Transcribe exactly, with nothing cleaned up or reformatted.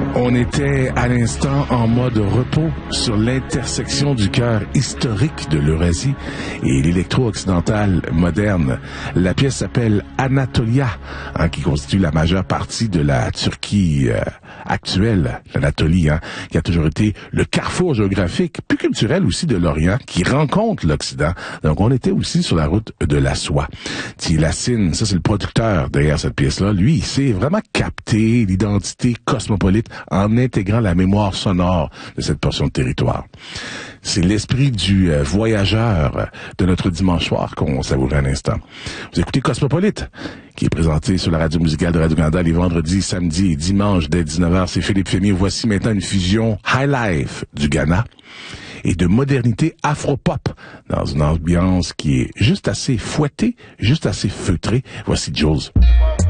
On était à l'instant en mode repos sur l'intersection du cœur historique de l'Eurasie et l'électro-occidental moderne. La pièce s'appelle Anatolia, hein, qui constitue la majeure partie de la Turquie euh, actuelle, l'Anatolie, hein, qui a toujours été le carrefour géographique, puis culturel aussi de l'Orient, qui rencontre l'Occident. Donc on était aussi sur la route de la soie. Tilassine, ça c'est le producteur derrière cette pièce-là, lui, il s'est vraiment capté l'identité cosmopolite en intégrant la mémoire sonore de cette portion de territoire. C'est l'esprit du euh, voyageur de notre dimanche soir qu'on savourait à l'instant. Vous écoutez Cosmopolite, qui est présenté sur la radio musicale de Radio-Canada les vendredis, samedis et dimanches dès dix-neuf heures. C'est Philippe Fémier. Voici maintenant une fusion high life du Ghana et de modernité afro-pop dans une ambiance qui est juste assez fouettée, juste assez feutrée. Voici Jules.